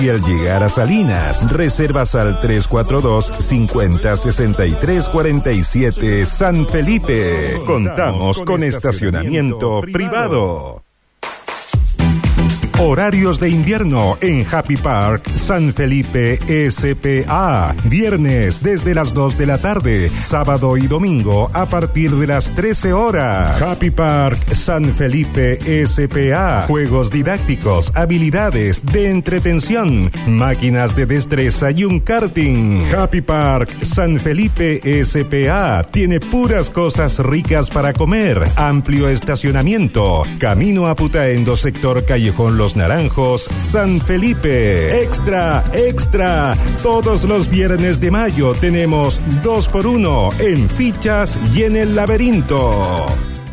Y al llegar a Salinas, reservas al 342-50-63-47 San Felipe. Contamos con estacionamiento privado. Horarios de invierno en Happy Park San Felipe SPA. Viernes desde las 2 de la tarde, sábado y domingo a partir de las 13 horas. Happy Park San Felipe SPA. Juegos didácticos, habilidades de entretención, máquinas de destreza y un karting. Happy Park San Felipe SPA tiene puras cosas ricas para comer. Amplio estacionamiento. Camino a Putaendo, sector Callejón Los Naranjos, San Felipe. Extra, extra. Todos los viernes de mayo tenemos 2x1 en fichas y en el laberinto.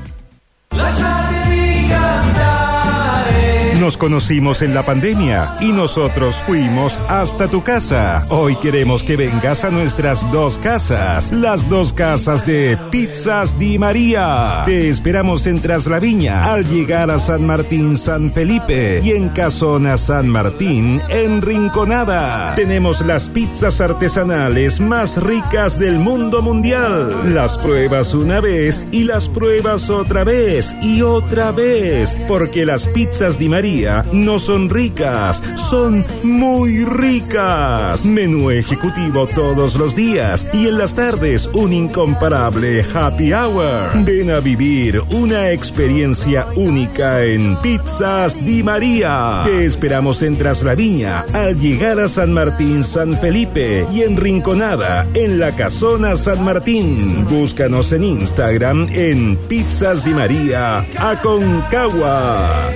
Nos conocimos en la pandemia y nosotros fuimos hasta tu casa. Hoy queremos que vengas a nuestras dos casas, las dos casas de Pizzas Di María. Te esperamos en Traslaviña al llegar a San Martín San Felipe y en Casona San Martín en Rinconada. Tenemos las pizzas artesanales más ricas del mundo mundial. Las pruebas una vez y las pruebas otra vez y otra vez, porque las pizzas Di María no son ricas, son muy ricas. Menú ejecutivo todos los días y en las tardes un incomparable happy hour. Ven a vivir una experiencia única en Pizzas Di María. Te esperamos en Traslaviña al llegar a San Martín San Felipe y en Rinconada en la Casona San Martín. Búscanos en Instagram en Pizzas Di María Aconcagua.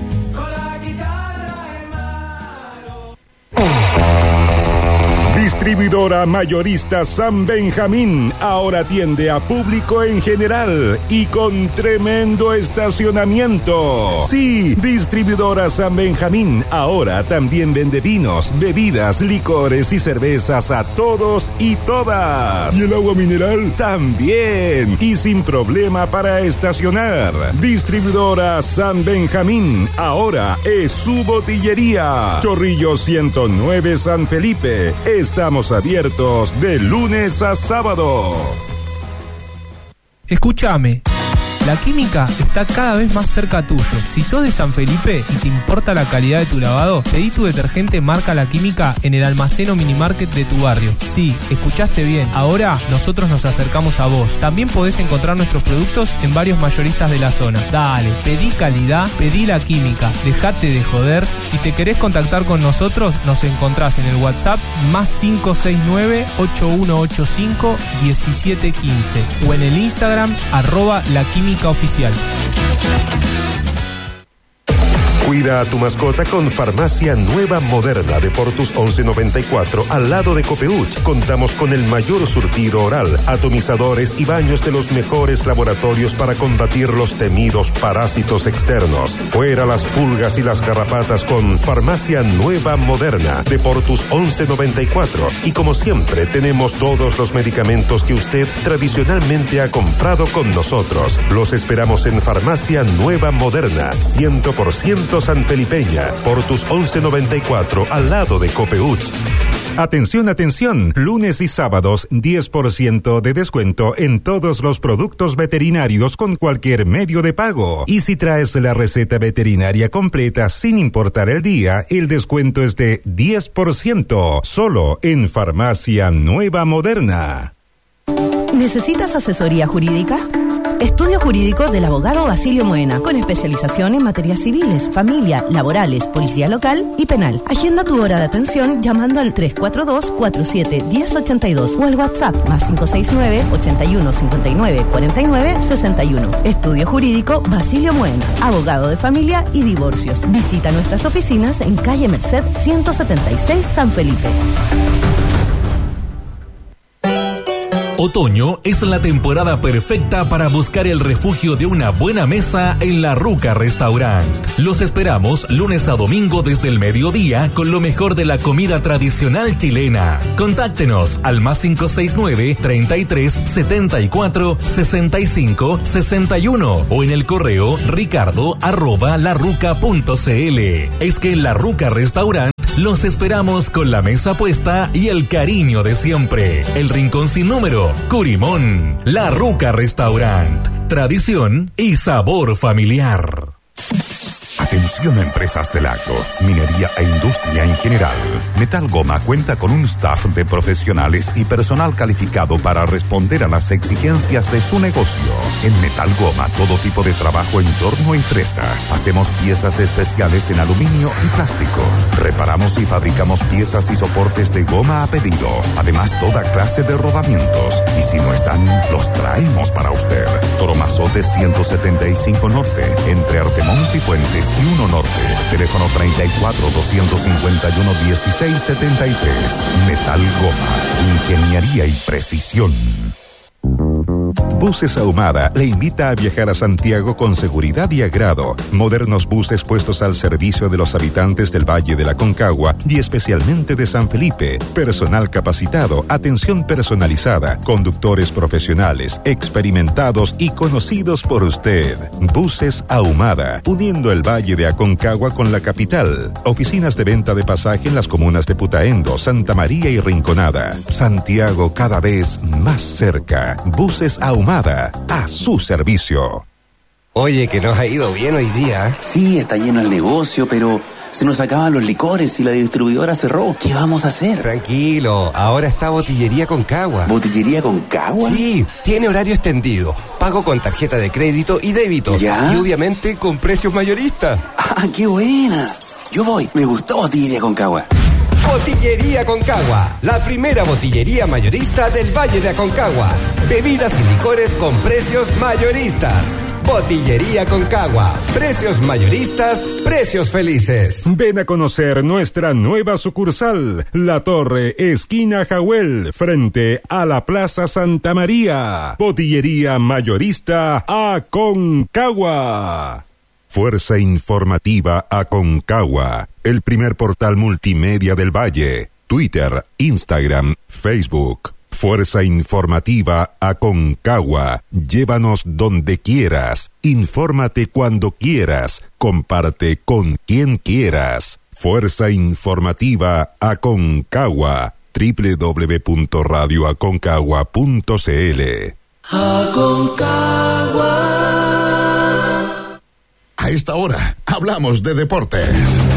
Distribuidora mayorista San Benjamín ahora atiende a público en general y con tremendo estacionamiento. Sí, Distribuidora San Benjamín ahora también vende vinos, bebidas, licores y cervezas a todos y todas. ¿Y el agua mineral? También. Y sin problema para estacionar. Distribuidora San Benjamín ahora es su botillería. Chorrillo 109 San Felipe. Estamos abiertos de lunes a sábado. Escúchame. La Química está cada vez más cerca tuyo. Si sos de San Felipe y te importa la calidad de tu lavado, pedí tu detergente marca La Química en el almacén o minimarket de tu barrio. Sí, escuchaste bien. Ahora nosotros nos acercamos a vos. También podés encontrar nuestros productos en varios mayoristas de la zona. Dale, pedí calidad, pedí La Química. Dejate de joder. Si te querés contactar con nosotros, nos encontrás en el WhatsApp +569 8185 1715 o en el Instagram @laquímica oficial. Cuida a tu mascota con Farmacia Nueva Moderna de Portus 1194 al lado de Copeuch. Contamos con el mayor surtido oral, atomizadores y baños de los mejores laboratorios para combatir los temidos parásitos externos. Fuera las pulgas y las garrapatas con Farmacia Nueva Moderna de Portus 1194. Y como siempre tenemos todos los medicamentos que usted tradicionalmente ha comprado con nosotros. Los esperamos en Farmacia Nueva Moderna, 100% sanfelipeña, Portus 1194, al lado de Copeuch. Atención, atención, lunes y sábados 10% de descuento en todos los productos veterinarios con cualquier medio de pago. Y si traes la receta veterinaria completa sin importar el día, el descuento es de 10%, solo en Farmacia Nueva Moderna. ¿Necesitas asesoría jurídica? Estudio jurídico del abogado Basilio Moena, con especialización en materias civiles, familia, laborales, policía local y penal. Agenda tu hora de atención llamando al 342-47-1082 o al WhatsApp +569 81 59 49 61. Estudio jurídico Basilio Moena, abogado de familia y divorcios. Visita nuestras oficinas en calle Merced 176 San Felipe. Otoño es la temporada perfecta para buscar el refugio de una buena mesa en La Ruca Restaurant. Los esperamos lunes a domingo desde el mediodía con lo mejor de la comida tradicional chilena. Contáctenos al +569 33 74 65 61 o en el correo ricardo@laruca.cl. Es que en La Ruca Restaurant Los esperamos con la mesa puesta y el cariño de siempre. El Rincón Sin Número, Curimón, La Ruca Restaurant. Tradición y sabor familiar. Atención a empresas del agro, minería e industria en general. Metal Goma cuenta con un staff de profesionales y personal calificado para responder a las exigencias de su negocio. En Metal Goma, todo tipo de trabajo en torno y fresa. Hacemos piezas especiales en aluminio y plástico. Reparamos y fabricamos piezas y soportes de goma a pedido. Además, toda clase de rodamientos. Y si no están, los traemos para usted. Toromazote 175 Norte, entre Artemón y Fuentes y 1 Norte. Teléfono 34-251-1673. Metal Goma. Ingeniería y precisión. Buses Ahumada le invita a viajar a Santiago con seguridad y agrado. Modernos buses puestos al servicio de los habitantes del Valle de la Aconcagua y especialmente de San Felipe. Personal capacitado, atención personalizada, conductores profesionales, experimentados y conocidos por usted. Buses Ahumada, uniendo el Valle de Aconcagua con la capital. Oficinas de venta de pasaje en las comunas de Putaendo, Santa María y Rinconada. Santiago cada vez más cerca. Buses Ahumada, a su servicio. Oye, que nos ha ido bien hoy día. Sí, está lleno el negocio, pero se nos acaban los licores y la distribuidora cerró. ¿Qué vamos a hacer? Tranquilo, ahora está Botillería Concagua. ¿Botillería Concagua? Sí, tiene horario extendido, pago con tarjeta de crédito y débito. ¿Ya? Y obviamente con precios mayoristas. ¡Ah, qué buena! Yo voy, me gustó Botillería Concagua. Botillería Concagua, la primera botillería mayorista del Valle de Aconcagua. Bebidas y licores con precios mayoristas. Botillería Concagua, precios mayoristas, precios felices. Ven a conocer nuestra nueva sucursal, La Torre, esquina Jahuel, frente a la Plaza Santa María. Botillería mayorista Aconcagua. Fuerza informativa Aconcagua, el primer portal multimedia del Valle. Twitter, Instagram, Facebook. Fuerza informativa Aconcagua. Llévanos donde quieras. Infórmate cuando quieras. Comparte con quien quieras. Fuerza informativa Aconcagua. www.radioaconcagua.cl. Aconcagua. A esta hora hablamos de deportes.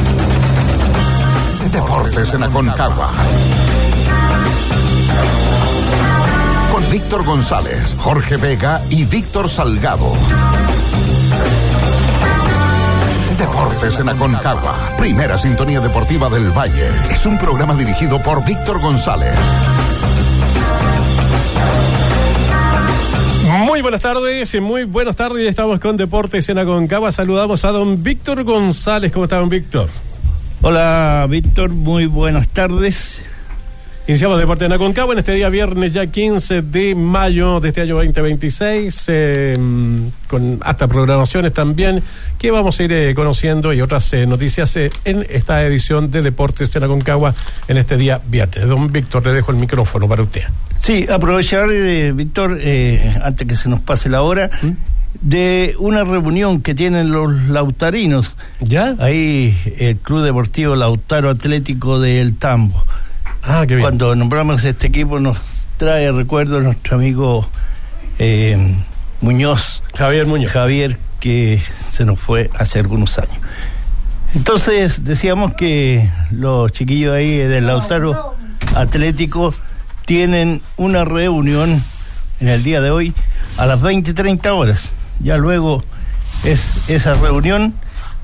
Deportes en Aconcagua. Con Víctor González, Jorge Vega y Víctor Salgado. Deportes en Aconcagua, primera sintonía deportiva del Valle. Es un programa dirigido por Víctor González. Muy buenas tardes, estamos con Deportes en Aconcagua. Saludamos a don Víctor González. ¿Cómo está, don Víctor? Hola, Víctor, muy buenas tardes. Iniciamos Deportes en Aconcagua en este día viernes ya 15 de mayo de este año 2026, con hasta programaciones también que vamos a ir conociendo y otras noticias en esta edición de Deportes en Aconcagua en este día viernes. Don Víctor, le dejo el micrófono para usted. Sí, aprovechar, Víctor, antes que se nos pase la hora, de una reunión que tienen los lautarinos. ¿Ya? Ahí el Club Deportivo Lautaro Atlético del Tambo. Ah, qué bien. Cuando nombramos este equipo nos trae recuerdo nuestro amigo Muñoz. Javier, que se nos fue hace algunos años. Entonces decíamos que los chiquillos ahí del Lautaro Atlético tienen una reunión en el día de hoy a las 20:30 horas. Ya luego esa reunión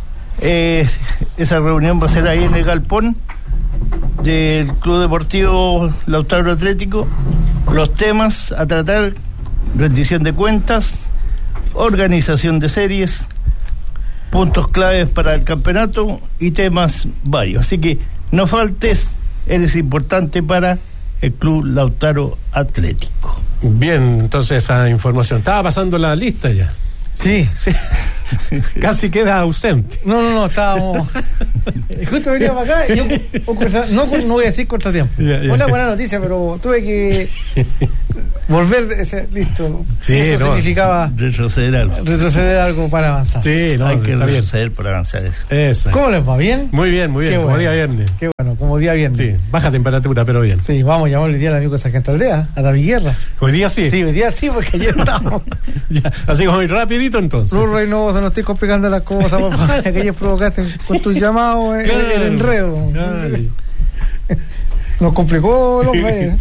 va a ser ahí en el galpón del Club Deportivo Lautaro Atlético. Los temas a tratar: rendición de cuentas, organización de series, puntos claves para el campeonato y temas varios. Así que no faltes, eres importante para el Club Lautaro Atlético. Bien, entonces esa información. Estaba pasando la lista ya. Sí. Casi queda ausente. No, estábamos. Justo venía para acá y yo, no voy a decir contratiempo. Una buena noticia, pero tuve que volver, listo. Sí, eso significaba retroceder algo para avanzar. Sí, hay que retroceder para avanzar eso. ¿Cómo les va? ¿Bien? Muy bien, como día viernes. Qué bueno. como día viernes. Sí, baja temperatura, pero bien. Sí, vamos a llamarle el día al amigo de Sargento Aldea, a David Guerra. ¿Hoy día sí? Sí, hoy día sí, porque ayer estábamos. Ya, así como muy rapidito entonces. No, Reynoso, no estoy complicando las cosas, papá, que ayer provocaste con tus llamados el enredo. Claro. Nos complicó el hombre.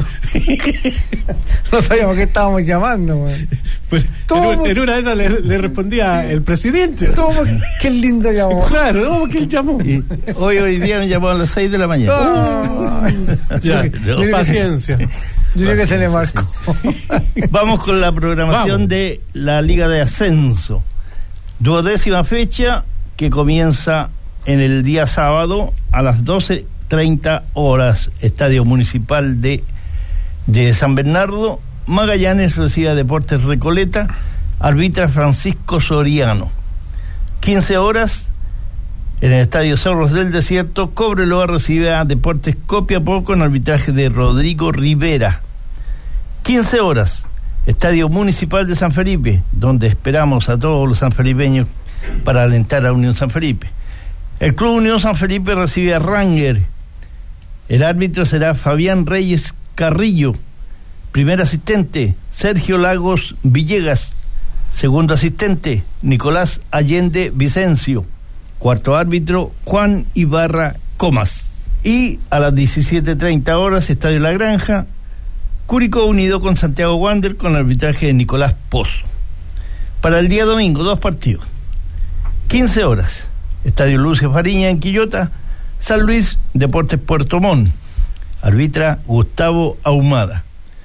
No sabíamos qué estábamos llamando, pues, en una de esas le respondía el presidente. Qué lindo llamó. Claro, que él llamó. Y hoy día me llamó a las 6 de la mañana. Ya, paciencia. Yo creo que se le marcó. Vamos con la programación de la Liga de Ascenso. 12ª fecha que comienza en el día sábado a las 12:30 horas, Estadio Municipal de San Bernardo. Magallanes recibe a Deportes Recoleta, arbitra Francisco Soriano. 15 horas, en el Estadio Cerros del Desierto, Cobreloa recibe a Deportes Copiapó con arbitraje de Rodrigo Rivera. 15 horas, Estadio Municipal de San Felipe, donde esperamos a todos los sanfelipeños para alentar a Unión San Felipe. El Club Unión San Felipe recibe a Ranger. El árbitro será Fabián Reyes Carrillo. Primer asistente, Sergio Lagos Villegas. Segundo asistente, Nicolás Allende Vicencio. Cuarto árbitro, Juan Ibarra Comas. Y a las 17:30 horas, Estadio La Granja, Curicó unido con Santiago Wander con arbitraje de Nicolás Pozo. Para el día domingo, 2 partidos. 15 horas, Estadio Lucio Fariña en Quillota, San Luis Deportes Puerto Montt. Arbitra Gustavo Ahumada.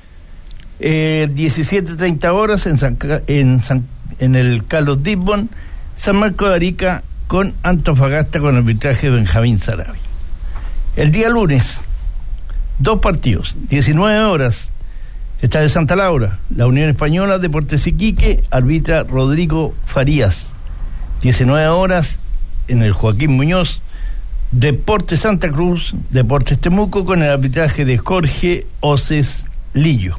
17:30 horas en el Carlos Disbon, San Marco de Arica con Antofagasta con arbitraje de Benjamín Sarabi. El día lunes, 2 partidos, 19 horas, Estadio Santa Laura, la Unión Española, Deportes Iquique, arbitra Rodrigo Farías. 19 horas en el Joaquín Muñoz, Deportes Santa Cruz, Deportes Temuco con el arbitraje de Jorge Oces Lillo.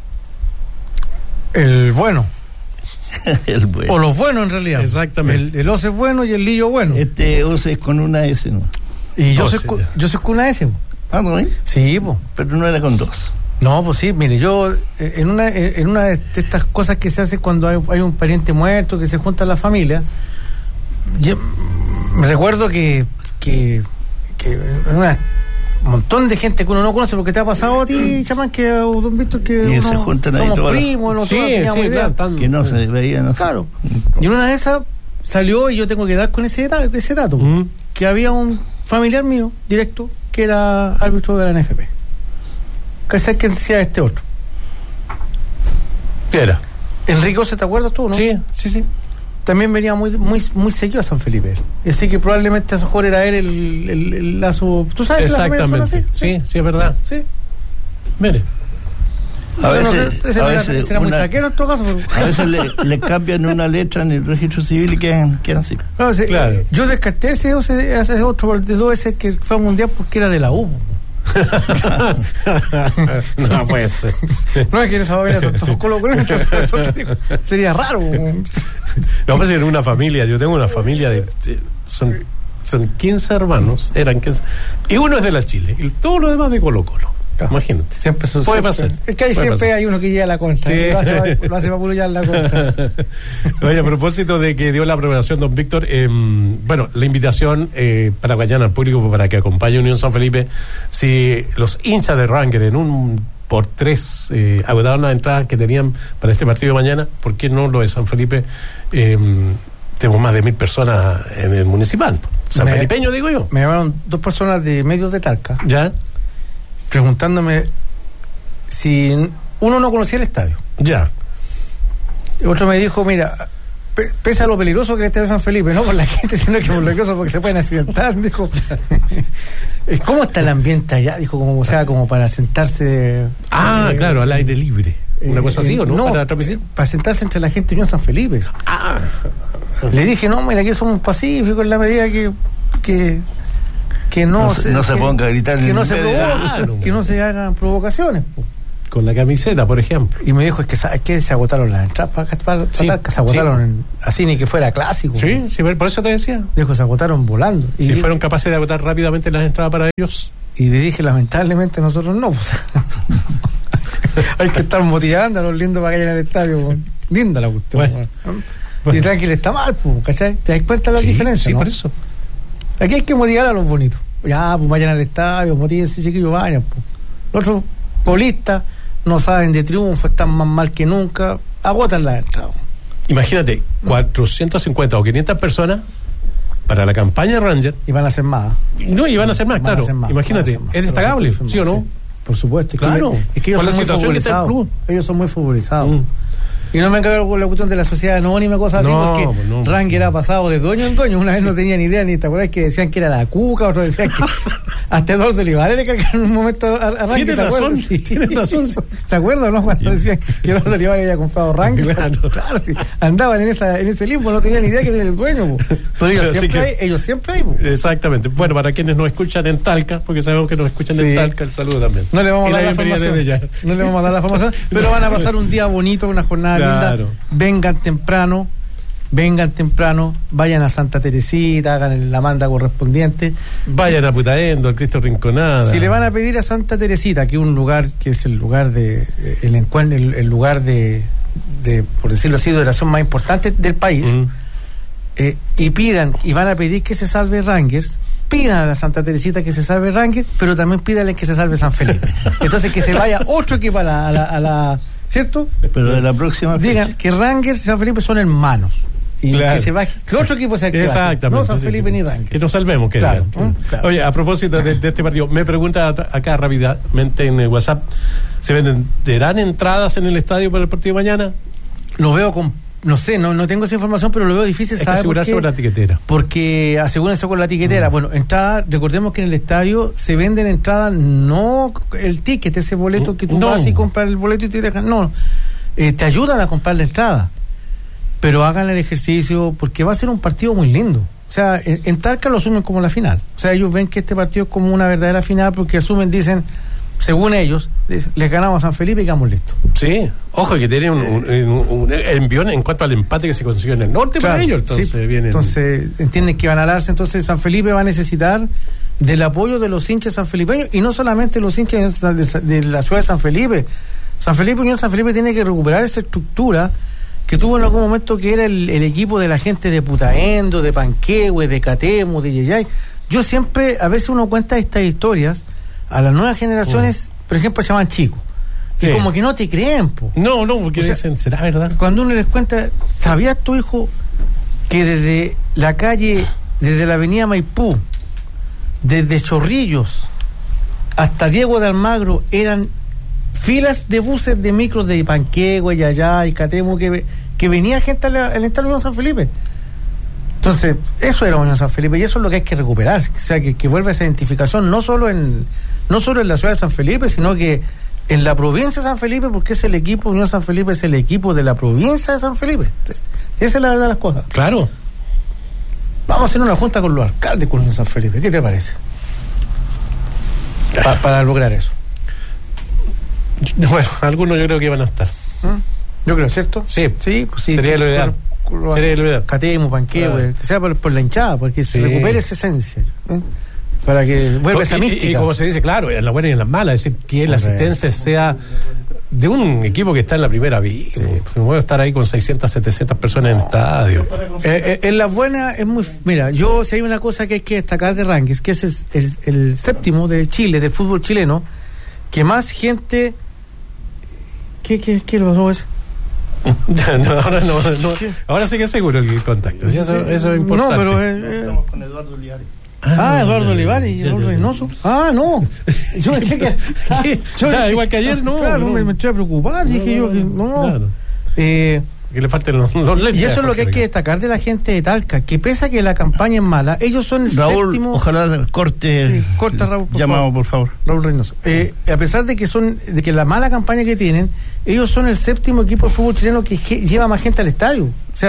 El bueno. El bueno. O los buenos en realidad. Exactamente. El Oces bueno y el Lillo bueno. Oces con una S, ¿no? Y yo soy con una S. Ah, ¿no? Sí, pues. Pero no era con 2. No, pues sí, mire, yo en una de estas cosas que se hace cuando hay un pariente muerto, que se junta la familia, yo me recuerdo que en un montón de gente que uno no conoce, porque te ha pasado a ti, chamán, que don Víctor, que y se juntan ahí somos primos, no que no se veían, no sé. Claro. Y en una de esas salió, y yo tengo que dar con ese dato, que había un familiar mío directo que era árbitro de la NFP. ¿Qué sé quién decía este otro? ¿Qué era? Enrique Oce, ¿te acuerdas tú, no? Sí. También venía muy seguido a San Felipe. Así que probablemente a lo mejor era él el lazo. ¿Tú sabes que la familia son así? Sí, es verdad. Sí. Mire. A veces será muy saquero en todo caso. A veces le cambian una letra en el registro civil y quedan así. Claro. Yo descarté ese otro de 2 ese que fue mundial porque era de la U. No puede ser. No es que esa familia son todos colocolados, sería raro. No, pues en una familia, yo tengo una familia son 15 hermanos, eran 15, y uno es de la Chile, y todo lo demás de Colo Colo. Imagínate. Puede pasar. Es que ahí siempre hay uno que llega a la contra. Sí. Lo hace para pulullar la contra. Oye, a propósito de que dio la programación don Víctor, bueno, la invitación para mañana al público para que acompañe Unión San Felipe. Si los hinchas de Ranger en un por 3 agotaron las entradas que tenían para este partido de mañana, ¿por qué no lo de San Felipe? Tenemos más de 1.000 personas en el municipal. Sanfelipeño, digo yo. Me llamaron 2 personas de Medios de Talca. ¿Ya? Preguntándome si uno no conocía el estadio. Ya. Otro me dijo, mira, pese a lo peligroso que es el estadio de San Felipe, no por la gente, sino que por lo peligroso porque se pueden accidentar, dijo. ¿Cómo está el ambiente allá? Dijo, como, o sea, como para sentarse. Claro, al aire libre. ¿Una cosa así o no? Para sentarse entre la gente de Unión San Felipe. Le dije, no, mira, aquí somos pacíficos en la medida que no se ponga a gritar, que no se hagan provocaciones. con la camiseta, por ejemplo. Y me dijo, es que se agotaron las entradas para Sí, se agotaron así, ni que fuera clásico. Sí, por eso te decía. Dijo, se agotaron volando. Si fueron capaces de agotar rápidamente las entradas para ellos. Y le dije, lamentablemente nosotros no. Pues. Hay que estar motivando a los lindos para que vayan al estadio. Linda la cuestión. Bueno. Y tranquilo, está mal, pues, ¿cachai? ¿Te das cuenta de la diferencia? Sí, ¿no? por eso. Aquí hay que motivar a los bonitos. Ya, pues vayan al estadio, motívense, chiquillos, vayan. Pues. Los otros polistas no saben de triunfo, están más mal que nunca, agotan la entrada. Imagínate, 450 o 500 personas para la campaña de Ranger. Y van a ser más. No, y van a ser más, claro. Imagínate, es destacable, ¿sí o no? Sí, por supuesto. Claro. Es que ellos son muy favorizados. Ellos son muy favorizados. Y no me encargo con la cuestión de la sociedad anónima, cosas así, porque Ranger ha pasado de dueño en dueño. Una vez no tenía ni idea, ni te acuerdas que decían que era la Cuca, otros decían que hasta Eduardo Olivares le cargaron en un momento a Ranger. Tienes razón, sí. Tienes razón. ¿Se acuerdan, no? Cuando decían que Eduardo Olivares había comprado Ranger. Claro, sí. Andaban en ese limbo, no tenían ni idea que era el dueño. Pero ellos siempre hay. Exactamente. Bueno, para quienes nos escuchan en Talca, porque sabemos que nos escuchan en Talca, el saludo también. No le vamos a dar la formación. No le vamos a dar la formación, pero van a pasar un día bonito, una jornada linda. Vengan temprano, vayan a Santa Teresita, hagan la manda correspondiente. Vayan a Putaendo, al Cristo Rinconada. Si le van a pedir a Santa Teresita, que es un lugar, que es el lugar de el lugar de por decirlo así, de oración más importante del país, y pidan, y van a pedir que se salve Rangers, pidan a la Santa Teresita que se salve Rangers, pero también pídanle que se salve San Felipe. Entonces que se vaya otro equipo a la ¿cierto? Pero de la próxima digan que Rangers y San Felipe son hermanos. Y que se baje, que otro equipo sea el que exactamente, baje, no San Felipe ni Rangers. Que nos salvemos, que claro. Oye, a propósito de este partido, me pregunta acá rápidamente en el WhatsApp, ¿se venderán entradas en el estadio para el partido de mañana? Lo veo no sé, no tengo esa información, pero lo veo difícil. Hay que asegurarse con la tiquetera. Porque asegúrense con la tiquetera. Bueno, entrada, recordemos que en el estadio se venden entradas, no el ticket, ese boleto que tú vas y compras el boleto y te dejan. No, te ayudan a comprar la entrada. Pero hagan el ejercicio, porque va a ser un partido muy lindo. O sea, en Talca lo asumen como la final. O sea, ellos ven que este partido es como una verdadera final, porque dicen, según ellos, les ganamos a San Felipe y quedamos listos. Sí, ojo que tienen un envión en cuanto al empate que se consiguió en el norte, claro, para ellos. Entonces, sí, entonces entienden que van a darse. Entonces San Felipe va a necesitar del apoyo de los hinchas sanfelipeños, y no solamente los hinchas de la ciudad de San Felipe. Unión San Felipe tiene que recuperar esa estructura que tuvo en algún momento, que era el equipo de la gente de Putaendo, de Panquehue, de Catemo, de Yeyay. Yo siempre, a veces uno cuenta estas historias a las nuevas generaciones, por ejemplo, se llaman chicos. Sí. Y como que no te creen, po. No, porque dicen, ¿será verdad? Cuando uno les cuenta, ¿sabías tu hijo que desde la calle, desde la avenida Maipú, desde Chorrillos hasta Diego de Almagro, eran filas de buses de micros de Panquehue, Yayay, Catemo, que venía gente al estadio Unión San Felipe? Entonces, eso era Unión San Felipe, y eso es lo que hay que recuperar, o sea, que vuelva esa identificación, no solo en la ciudad de San Felipe, sino que en la provincia de San Felipe, porque es el equipo, Unión San Felipe es el equipo de la provincia de San Felipe. Entonces, esa es la verdad de las cosas. Claro. Vamos a hacer una junta con los alcaldes con Unión San Felipe, ¿qué te parece? Para lograr eso. Bueno, algunos yo creo que van a estar. Yo creo, ¿cierto? Sí, pues sí. Sería lo ideal. Catemo, Panquehue, que sea por la hinchada, porque se recupere esa esencia, para que vuelva esa mística. Y como se dice, claro, en las buenas y en las malas, es decir, que la asistencia sea de un equipo que está en la primera vez. Sí. No puedo estar ahí con 600, 700 personas en el estadio. En las buenas es muy... Mira, si hay una cosa que hay que destacar de Rangers, que es el séptimo de Chile, del fútbol chileno, que más gente... ¿Qué le pasó a eso? Ahora no. Ahora sí que es seguro el contacto. Eso es importante. No, pero estamos con Eduardo Olivares. Eduardo Olivares y el Reynoso. No. Yo pensé que. Igual que ayer, no. Claro, me estoy a preocupar. Dije yo que no. Claro. Que le falten los lentes. Y eso es lo que hay que destacar de la gente de Talca, que pese a que la campaña es mala, ellos son el séptimo. Ojalá corte. Corta, Raúl, llamado, por favor. Raúl Reynoso. A pesar de que la mala campaña que tienen, ellos son el séptimo equipo de fútbol chileno que lleva más gente al estadio. O sea,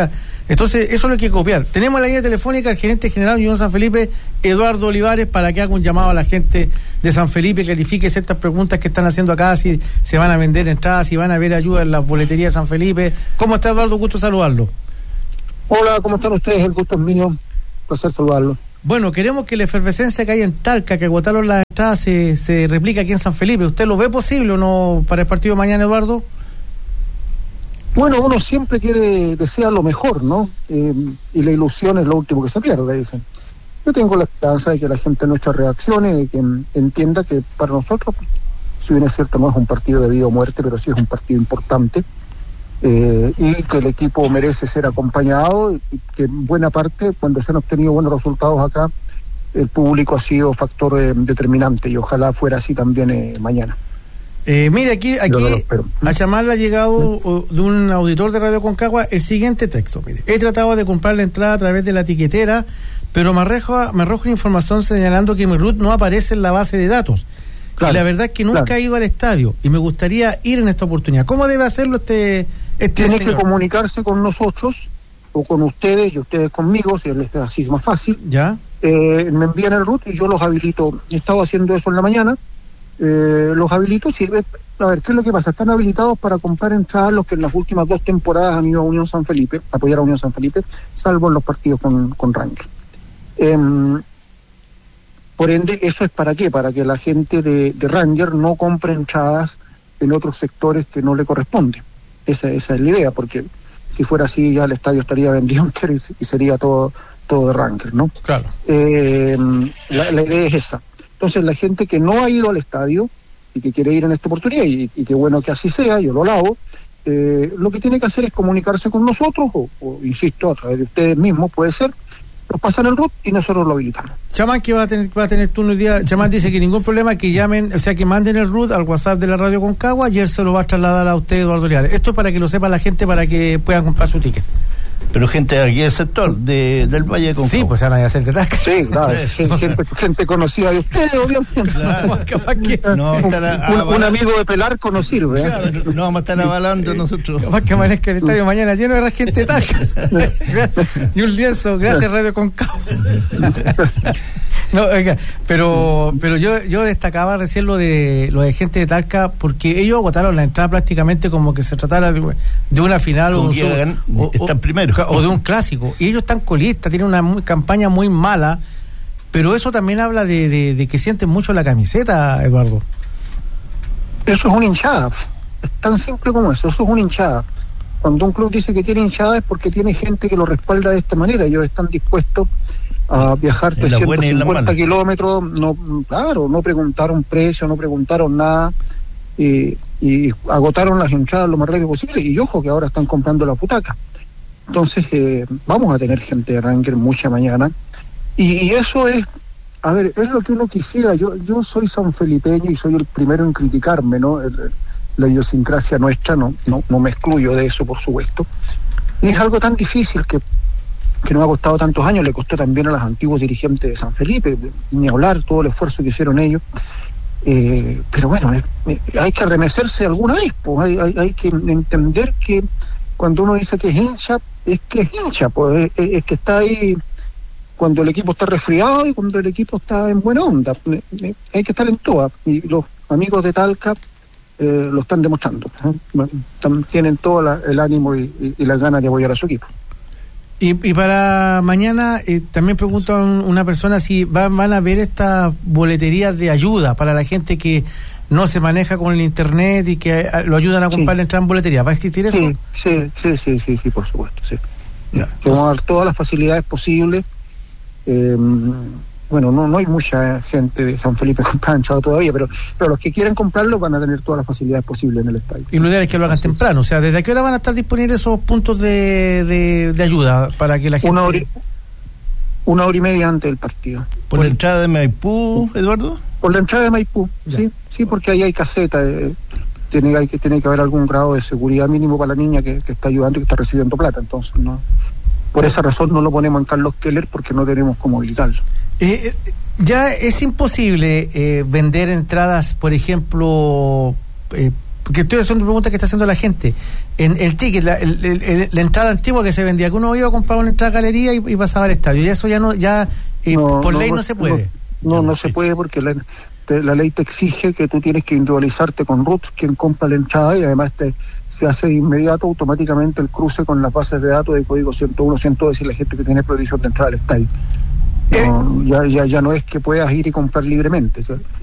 Entonces, eso es lo que hay que copiar. Tenemos la línea telefónica al gerente general de Unión San Felipe, Eduardo Olivares, para que haga un llamado a la gente de San Felipe, clarifique ciertas preguntas que están haciendo acá, si se van a vender entradas, si van a haber ayuda en las boleterías de San Felipe. ¿Cómo está, Eduardo? Gusto saludarlo. Hola, ¿cómo están ustedes? El gusto es mío. Placer saludarlo. Bueno, queremos que la efervescencia que hay en Talca, que agotaron las entradas, se replique aquí en San Felipe. ¿Usted lo ve posible o no para el partido de mañana, Eduardo? Bueno, uno siempre desea lo mejor, ¿no? Y la ilusión es lo último que se pierde, dicen. Yo tengo la esperanza de que la gente nuestra reaccione, de que entienda que para nosotros, si bien es cierto, no es un partido de vida o muerte, pero sí es un partido importante, y que el equipo merece ser acompañado, y que en buena parte, cuando se han obtenido buenos resultados acá, el público ha sido factor determinante, y ojalá fuera así también mañana. Mire, aquí a llamarle ha llegado de un auditor de Radio Concagua el siguiente texto. Mire, he tratado de comprar la entrada a través de la etiquetera, pero me arroja información señalando que mi RUT no aparece en la base de datos. Claro, y la verdad es que nunca he ido al estadio y me gustaría ir en esta oportunidad. ¿Cómo debe hacerlo este Tiene señor? Que comunicarse con nosotros o con ustedes y ustedes conmigo, si les es así más fácil. ¿Ya? Me envían el RUT y yo los habilito. He estado haciendo eso en la mañana. Los habilito, a ver, ¿qué es lo que pasa? Están habilitados para comprar entradas los que en las últimas 2 temporadas han ido a Unión San Felipe, apoyar a Unión San Felipe, salvo en los partidos con Ranger. Por ende, ¿eso es para qué? Para que la gente de Ranger no compre entradas en otros sectores que no le corresponde. Esa es la idea, porque si fuera así ya el estadio estaría vendido entero y sería todo de Ranger, ¿no? Claro. La idea es esa. Entonces la gente que no ha ido al estadio y que quiere ir en esta oportunidad, y qué bueno que así sea, yo lo alabo, lo que tiene que hacer es comunicarse con nosotros, o insisto, a través de ustedes mismos, puede ser, nos pasan el RUT y nosotros lo habilitamos. Chamán, que va a tener turno el día. Chamán dice que ningún problema, que llamen, o sea, que manden el RUT al WhatsApp de la Radio Concagua, ayer se lo va a trasladar a usted, Eduardo Olivares. Esto es para que lo sepa la gente, para que puedan comprar su ticket. Pero gente de aquí del sector, del Valle de Concagua. Sí, pues se van a hacer de Talca. Sí, claro, gente conocida de ustedes, obviamente. Claro. Un amigo de Pelarco no sirve. Claro, no vamos a estar avalando nosotros. Capaz que amanezca el estadio mañana lleno de gente de Talca. Y un lienzo, gracias Radio Concagua. No, oiga, pero yo destacaba recién lo de gente de Talca, porque ellos agotaron la entrada prácticamente como que se tratara de una final están primero o de un clásico, y ellos están colistas, tienen una campaña muy mala, pero eso también habla de que sienten mucho la camiseta, Eduardo. Eso es una hinchada, es tan simple como eso es una hinchada. Cuando un club dice que tiene hinchada es porque tiene gente que lo respalda de esta manera. Ellos están dispuestos a viajar 350 kilómetros, no preguntaron precio, no preguntaron nada, y agotaron las entradas lo más rápido posible, y ojo que ahora están comprando la butaca. Entonces vamos a tener gente de Ranger mucha mañana, y eso es, a ver, es lo que uno quisiera. Yo soy sanfelipeño y soy el primero en criticarme, ¿no? La idiosincrasia nuestra, no me excluyo de eso, por supuesto, y es algo tan difícil que nos ha costado tantos años, le costó también a los antiguos dirigentes de San Felipe, ni hablar todo el esfuerzo que hicieron ellos, pero bueno, hay que arremecerse alguna vez, pues hay que entender que cuando uno dice que es hincha, es que es hincha, pues es que está ahí cuando el equipo está resfriado y cuando el equipo está en buena onda, hay que estar en toda, y los amigos de Talca lo están demostrando, tienen todo el ánimo y las ganas de apoyar a su equipo. Y para mañana también pregunta una persona si van a ver estas boleterías de ayuda para la gente que no se maneja con el internet y que lo ayudan a comprar la entrada en boletería. ¿Va a existir eso? Sí, por supuesto, sí. Ya, vamos a dar todas las facilidades posibles. Bueno, no hay mucha gente de San Felipe comprando todavía, pero los que quieran comprarlo van a tener todas las facilidades posibles en el estadio. Y lo ideal es que lo hagan temprano, o sea, ¿desde qué hora van a estar disponibles esos puntos de ayuda para que la gente... Una hora y media antes del partido. ¿Por la entrada de Maipú, Eduardo? Por la entrada de Maipú, sí, porque ahí hay caseta, tiene que haber algún grado de seguridad mínimo para la niña que está ayudando y que está recibiendo plata, entonces no... Por esa razón no lo ponemos en Carlos Keller, porque no tenemos cómo habilitarlo. Ya es imposible vender entradas, por ejemplo, porque estoy haciendo preguntas que está haciendo la gente. En el ticket, la entrada antigua que se vendía, que uno iba a comprar una entrada a galería y pasaba al estadio, y eso ya por ley no se puede. No se puede, porque la ley te exige que tú tienes que individualizarte con Ruth, quien compra la entrada, y además se hace de inmediato automáticamente el cruce con las bases de datos de código 101, 102 y la gente que tiene prohibición de entrar al estadio. Ya no es que puedas ir y comprar libremente, ¿sí?